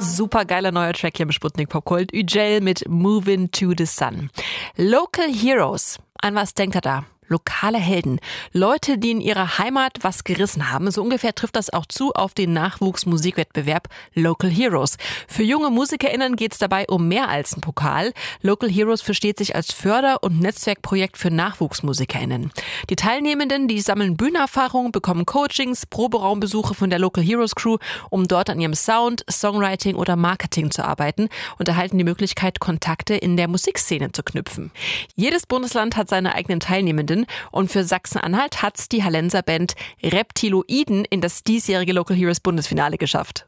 Super geiler neuer Track hier im Sputnik Popgold. Üjel mit Movin' to the Sun. Local Heroes. An was denkt er da? Lokale Helden. Leute, die in ihrer Heimat was gerissen haben. So ungefähr trifft das auch zu auf den Nachwuchsmusikwettbewerb Local Heroes. Für junge MusikerInnen geht es dabei um mehr als einen Pokal. Local Heroes versteht sich als Förder- und Netzwerkprojekt für NachwuchsmusikerInnen. Die Teilnehmenden, die sammeln Bühnenerfahrung, bekommen Coachings, Proberaumbesuche von der Local Heroes Crew, um dort an ihrem Sound, Songwriting oder Marketing zu arbeiten und erhalten die Möglichkeit, Kontakte in der Musikszene zu knüpfen. Jedes Bundesland hat seine eigenen Teilnehmenden. Und für Sachsen-Anhalt hat's die Hallenser Band Reptiloiden in das diesjährige Local Heroes Bundesfinale geschafft.